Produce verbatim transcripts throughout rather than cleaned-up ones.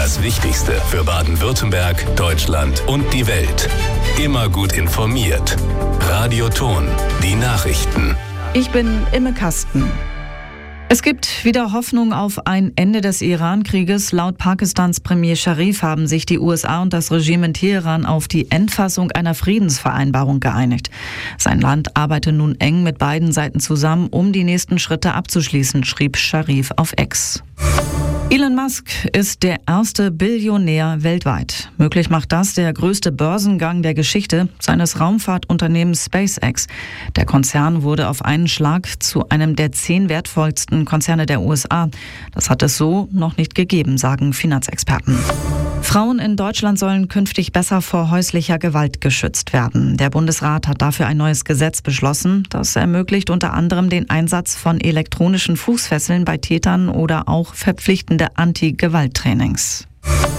Das Wichtigste für Baden-Württemberg, Deutschland und die Welt. Immer gut informiert. Radio Ton, die Nachrichten. Ich bin Imme Kasten. Es gibt wieder Hoffnung auf ein Ende des Iran-Krieges. Laut Pakistans Premier Sharif haben sich die U S A und das Regime in Teheran auf die Endfassung einer Friedensvereinbarung geeinigt. Sein Land arbeite nun eng mit beiden Seiten zusammen, um die nächsten Schritte abzuschließen, schrieb Sharif auf X. Elon Musk ist der erste Billionär weltweit. Möglich macht das der größte Börsengang der Geschichte seines Raumfahrtunternehmens SpaceX. Der Konzern wurde auf einen Schlag zu einem der zehn wertvollsten Konzerne der U S A. Das hat es so noch nicht gegeben, sagen Finanzexperten. Frauen in Deutschland sollen künftig besser vor häuslicher Gewalt geschützt werden. Der Bundesrat hat dafür ein neues Gesetz beschlossen. Das ermöglicht unter anderem den Einsatz von elektronischen Fußfesseln bei Tätern oder auch verpflichtende Anti-Gewalt-Trainings.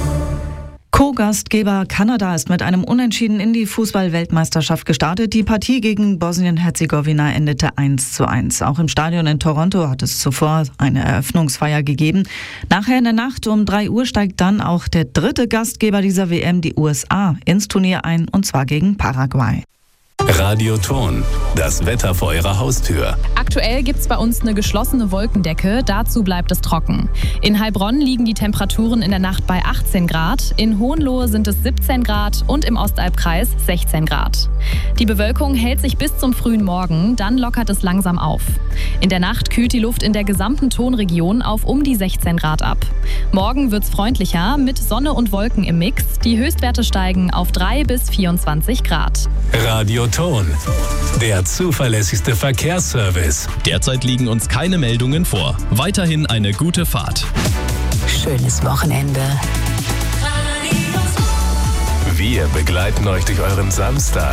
Co-Gastgeber Kanada ist mit einem Unentschieden in die Fußball-Weltmeisterschaft gestartet. Die Partie gegen Bosnien-Herzegowina endete eins zu eins. Auch im Stadion in Toronto hat es zuvor eine Eröffnungsfeier gegeben. Nachher in der Nacht um drei Uhr steigt dann auch der dritte Gastgeber dieser W M, die U S A, ins Turnier ein, und zwar gegen Paraguay. Radio Ton, das Wetter vor Ihrer Haustür. Aktuell gibt es bei uns eine geschlossene Wolkendecke, dazu bleibt es trocken. In Heilbronn liegen die Temperaturen in der Nacht bei achtzehn Grad, in Hohenlohe sind es siebzehn Grad und im Ostalbkreis sechzehn Grad. Die Bewölkung hält sich bis zum frühen Morgen, dann lockert es langsam auf. In der Nacht kühlt die Luft in der gesamten Tonregion auf um die sechzehn Grad ab. Morgen wird's freundlicher mit Sonne und Wolken im Mix. Die Höchstwerte steigen auf drei bis vierundzwanzig Grad. Radio Ton, der zuverlässigste Verkehrsservice. Derzeit liegen uns keine Meldungen vor. Weiterhin eine gute Fahrt. Schönes Wochenende. Wir begleiten euch durch euren Samstag.